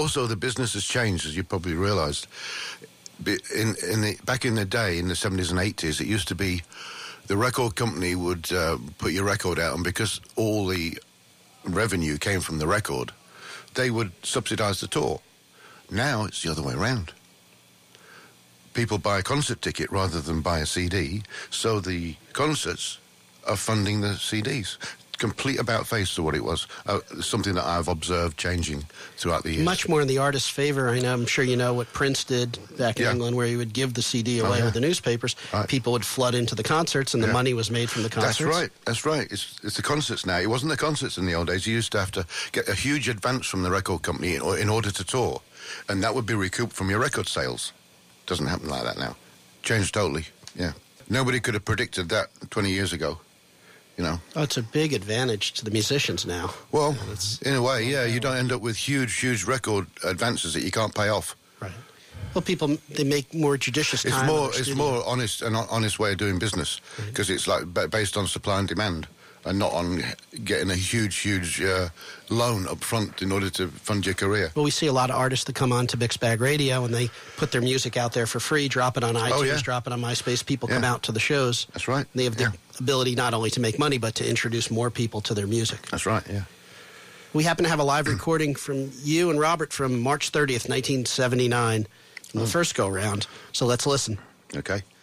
also the business has changed, as you probably realised. Back in the day, in the 70s and 80s, it used to be the record company would put your record out, and because all the revenue came from the record, they would subsidise the tour. Now it's the other way around. People buy a concert ticket rather than buy a CD, so the concerts are funding the CDs. Complete about-face to what it was. Something that I've observed changing throughout the years. Much more in the artist's favor. I know, I'm sure you know what Prince did back in England, where he would give the CD away with the newspapers. Right. People would flood into the concerts, and the money was made from the concerts. That's right. It's the concerts now. It wasn't the concerts in the old days. You used to have to get a huge advance from the record company in order to tour, and that would be recouped from your record sales. Doesn't happen like that now. Changed totally, yeah. Nobody could have predicted that 20 years ago. You know. Oh, it's a big advantage to the musicians now. Well, in a way, yeah. You don't end up with huge record advances that you can't pay off. Right. Well, people, they make more judicious time. It's more honest, an honest way of doing business, because it's like based on supply and demand, and not on getting a huge loan up front in order to fund your career. Well, we see a lot of artists that come on to Mixed Bag Radio, and they put their music out there for free, drop it on iTunes, drop it on MySpace. People come out to the shows. That's right. They have the ability not only to make money, but to introduce more people to their music. That's right, yeah. We happen to have a live recording from you and Robert from March 30th, 1979, from the first go-round. So let's listen. Okay.